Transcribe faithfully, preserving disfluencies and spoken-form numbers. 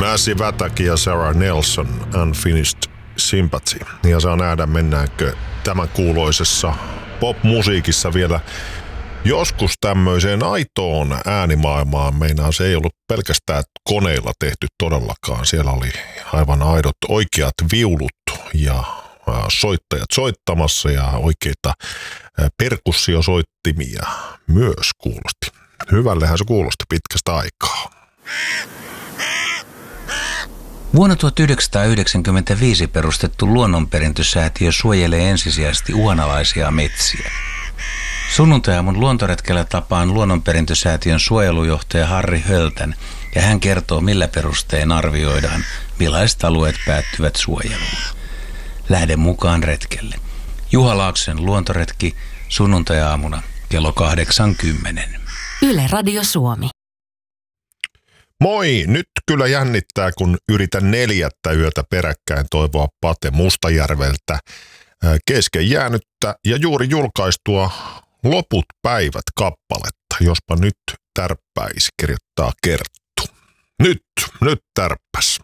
Massive Attack ja Sarah Nelson, Unfinished Sympathy. Ja saa nähdä, mennäänkö tämän kuuloisessa pop-musiikissa vielä joskus tämmöiseen aitoon äänimaailmaan. Meinaa se ei ollut pelkästään koneilla tehty todellakaan. Siellä oli aivan aidot oikeat viulut ja soittajat soittamassa ja oikeita perkussiosoittimia myös kuulosti. Hyvällehän se kuulosti pitkästä aikaa. Vuonna tuhatyhdeksänsataayhdeksänkymmentäviisi perustettu luonnonperintösäätiö suojelee ensisijaisesti uhanalaisia metsiä. Sunnuntai-aamun luontoretkellä tapaan luonnonperintösäätiön suojelujohtaja Harri Höltän ja hän kertoo, millä perustein arvioidaan, millaiset alueet päättyvät suojeluun. Lähde mukaan retkelle. Juha Laaksen luontoretki sunnuntai-aamuna kello kahdeksankymmentä. Yle Radio Suomi. Moi! Nyt kyllä jännittää, kun yritän neljättä yötä peräkkäin toivoa Pate Mustajärveltä kesken jäänyttä ja juuri julkaistua Loput päivät kappaletta. Jospa nyt tärppäisi, kirjoittaa Kerttu. Nyt, nyt tärppäs.